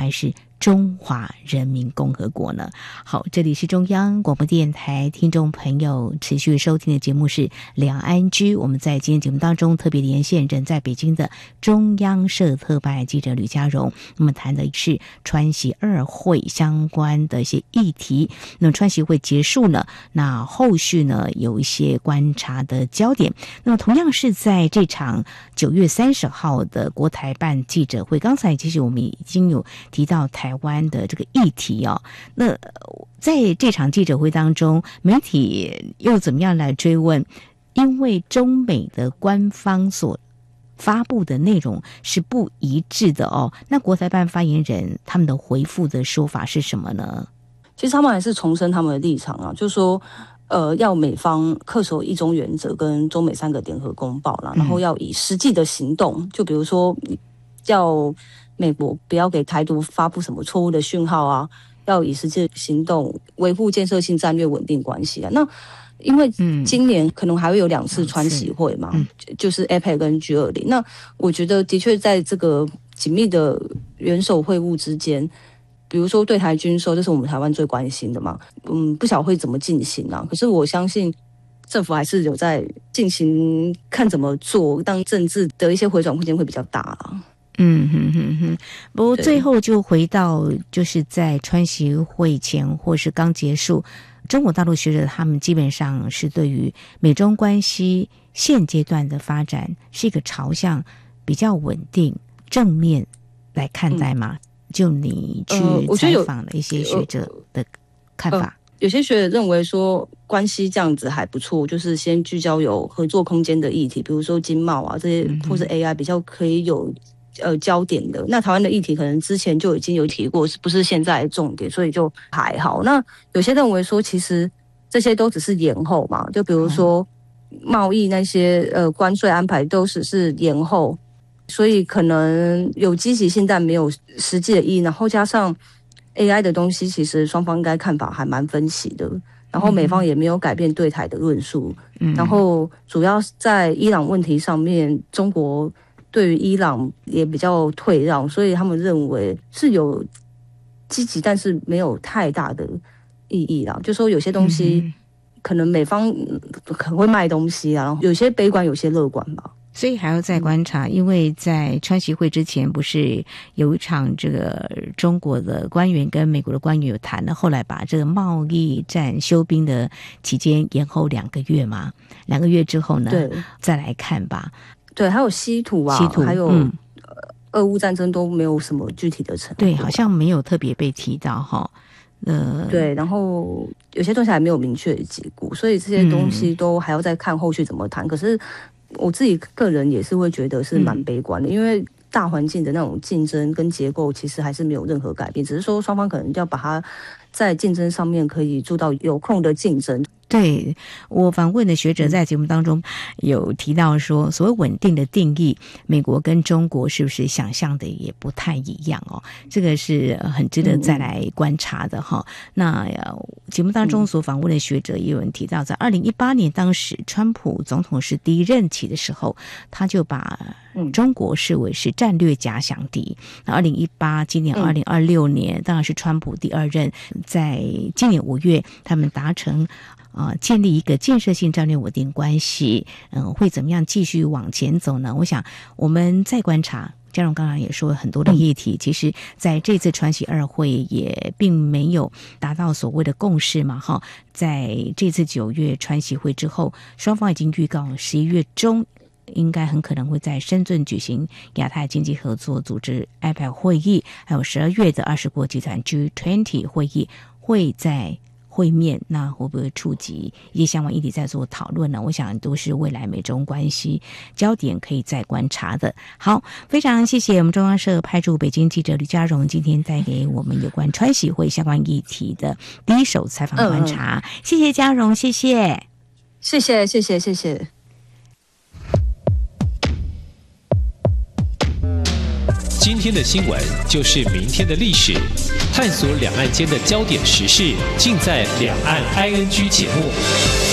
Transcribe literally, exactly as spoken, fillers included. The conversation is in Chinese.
还是中华人民共和国呢？好，这里是中央广播电台，听众朋友持续收听的节目是两岸居。我们在今天节目当中特别连线人在北京的中央社特派记者吕佳蓉，那么谈的是川习二会相关的一些议题。那么川习会结束呢，那后续呢有一些观察的焦点。那么同样是在这场九月三十号的国台办记者会，刚才其实我们已经有提到台湾的这个议题哦，那在这场记者会当中，媒体又怎么样来追问？因为中美的官方所发布的内容是不一致的哦。那国台办发言人他们的回复的说法是什么呢？ 其实他们还是重申他们的立场啊，就是说，呃，要美方恪守一中原则跟中美三个联合公报啦，然后要以实际的行动，就比如说要美国不要给台独发布什么错误的讯号啊，要以实际行动维护建设性战略稳定关系啊。那因为今年可能还会有两次川习会嘛，嗯、就是 A P E C 跟 G 二十。那我觉得的确在这个紧密的元首会晤之间，比如说对台军售，这是我们台湾最关心的嘛，嗯，不晓得会怎么进行啊。可是我相信政府还是有在进行，看怎么做，当政治的一些回转空间会比较大啦。 嗯哼哼哼，不过最后就回到就是在川习会前或是刚结束，中国大陆学者他们基本上是对于美中关系现阶段的发展是一个朝向比较稳定正面来看待吗？嗯、就你去采访的一些学者的看法。呃呃呃有些学者认为说关系这样子还不错，就是先聚焦有合作空间的议题，比如说经贸啊这些，或是 A I 比较可以有呃焦点的。那台湾的议题可能之前就已经有提过，是不是现在的重点，所以就还好。那有些认为说其实这些都只是延后嘛，就比如说贸易那些呃关税安排都只是延后，所以可能有积极性但没有实际的意义，然后加上A I 的东西其实双方应该看法还蛮分歧的，然后美方也没有改变对台的论述，嗯、然后主要在伊朗问题上面，中国对于伊朗也比较退让，所以他们认为是有积极但是没有太大的意义啦，就说有些东西可能美方可能会卖东西啊，有些悲观有些乐观吧， 所以还要再观察，因为在川习会之前不是有一场这个中国的官员跟美国的官员有谈了，后来把这个贸易战休兵的期间延后两个月嘛，两个月之后呢再来看吧。 对，还有稀土啊，稀土还有、嗯、俄乌战争都没有什么具体的成果， 对，好像没有特别被提到哈。呃， 对，然后有些东西还没有明确的结果，所以这些东西都还要再看后续怎么谈。嗯、可是我自己个人也是会觉得是蛮悲观的，嗯、因为大环境的那种竞争跟结构其实还是没有任何改变，只是说双方可能要把它在竞争上面可以做到有空的竞争。 对，我访问的学者在节目当中有提到说，所谓稳定的定义，美国跟中国是不是想象的也不太一样哦？这个是很值得再来观察的哈。嗯、那节目当中所访问的学者也有人提到，在二零一八年当时川普总统是第一任期的时候，他就把中国视为是战略假想敌。那二零一八，今年二零二六年，当然是川普第二任，在今年五月，他们达成。啊、呃，建立一个建设性战略稳定关系，嗯、呃，会怎么样继续往前走呢？我想我们再观察。佳蓉刚刚也说了很多的议题，其实在这次川习二会也并没有达到所谓的共识嘛，哈，在这次九月川习会之后，双方已经预告十一月中应该很可能会在深圳举行亚太经济合作组织 A P E C 会议，还有十二月的二十国集团 G 二十 会议会在会面，那会不会触及一些相关议题在做讨论呢？我想都是未来美中关系焦点可以再观察的。好，非常谢谢我们中央社派驻北京记者吕佳蓉今天带给我们有关川习会相关议题的第一手采访观察。嗯、谢谢佳蓉，谢谢， 谢谢，谢谢，谢谢。 今天的新闻就是明天的历史，探索两岸间的焦点时事，尽在两岸 I N G 节目。